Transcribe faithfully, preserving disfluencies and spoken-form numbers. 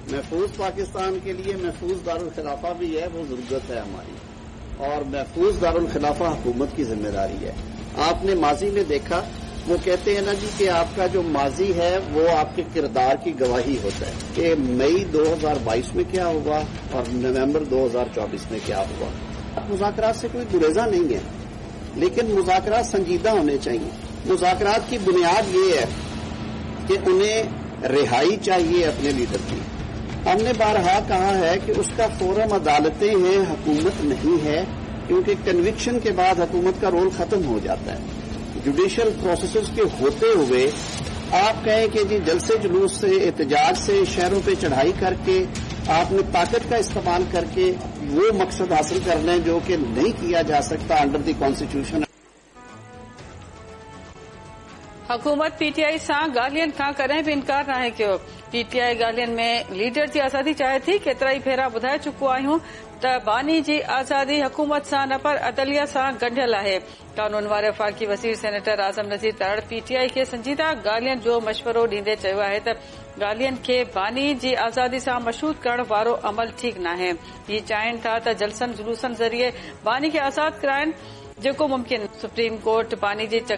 محفوظ پاکستان کے لیے محفوظ دارالخلافہ بھی ہے، وہ ضرورت ہے ہماری، اور محفوظ دارالخلافہ حکومت کی ذمہ داری ہے۔ آپ نے ماضی میں دیکھا، وہ کہتے ہیں نا جی کہ آپ کا جو ماضی ہے وہ آپ کے کردار کی گواہی ہوتا ہے کہ مئی دو ہزار بائیس میں کیا ہوا اور نومبر دو ہزار چوبیس میں کیا ہوا۔ مذاکرات سے کوئی گریزاں نہیں ہے، لیکن مذاکرات سنجیدہ ہونے چاہیے۔ مذاکرات کی بنیاد یہ ہے کہ انہیں رہائی چاہیے اپنے لیڈر کی۔ ہم نے بارہا کہا ہے کہ اس کا فورم عدالتیں ہیں، حکومت نہیں ہے، کیونکہ کنوکشن کے بعد حکومت کا رول ختم ہو جاتا ہے۔ جوڈیشل پروسیسز کے ہوتے ہوئے آپ کہیں کہ جی جلسے جلوس سے، احتجاج سے، شہروں پہ چڑھائی کر کے آپ نے طاقت کا استعمال کر کے وہ مقصد حاصل کرنا ہے جو کہ نہیں کیا جا سکتا انڈر دی کانسٹیٹیوشن۔ حکومت پی ٹی آئی سان ڳالهين کان ڪڏهن به انڪار ناهي ڪيو۔ پي ٽي آئی ڳالهين ۾ ليڊر جي آزادي چاهي ٿي۔ ڪيترا ئي ڀيرا ٻڌائي چڪو آهيون ته باني جي آزادي حڪومت سان نه پر عدليه سان ڳنڍيل آهي۔ قانون واري وفاقي وزير سينيٽر اعظم نذير تارڙ پي ٽي آئی کي سنجيده ڳالهين جو مشورو ڏيندي چيو آهي ته ڳالهين کي باني جي آزادي سان مشروط ڪرڻ وارو عمل ٺيڪ ناهي۔ هي چاهين ٿا ته جلسن جلوسن ذريعي باني کي آزاد ڪراين جيڪو ممڪن۔ سپريم ڪورٽ باني جي